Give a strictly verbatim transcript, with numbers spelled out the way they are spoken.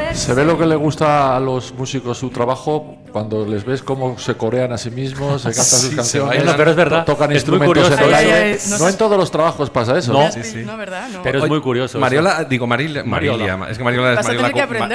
Se ve lo que le gusta a los músicos su trabajo cuando les ves cómo se corean a sí mismos, se cantan Sí, sus se canciones, bailan, pero es verdad, to- tocan es muy instrumentos curioso. en el Ay, ay, aire. ay, no No sé. en todos los trabajos pasa eso. No. Sí, Sí, sí. No, ¿verdad? No. Pero es Oye, muy curioso. eso. Mariola, digo Maril, Mariola. Marilia. Es que Mariola es Vas a Mariola. tener que con- aprender.